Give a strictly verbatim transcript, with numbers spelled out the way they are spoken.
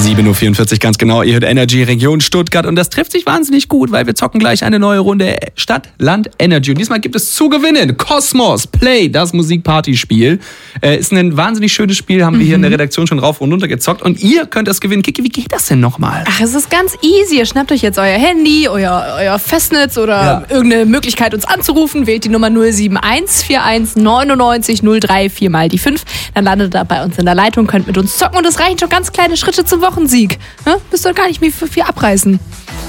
sieben Uhr vierundvierzig ganz genau. Ihr hört Energy Region Stuttgart und das trifft sich wahnsinnig gut, weil wir zocken gleich eine neue Runde Stadt, Land, Energy. Und diesmal gibt es zu gewinnen Kosmos Play, das Musikpartyspiel. Äh, ist ein wahnsinnig schönes Spiel, haben wir hier in der Redaktion schon rauf und runter gezockt und ihr könnt es gewinnen. Kiki, wie geht das denn nochmal? Ach, es ist ganz easy. Ihr schnappt euch jetzt euer Handy, euer, euer Festnetz oder ja. irgendeine Möglichkeit, uns anzurufen. Wählt die Nummer null sieben eins vier eins neunundneunzig null drei vier mal die fünf. Dann landet ihr bei uns in der Leitung, könnt mit uns zocken und es reichen schon ganz kleine Schritte zum Wochensieg. Ne? Müsst ihr gar nicht mehr viel abreißen.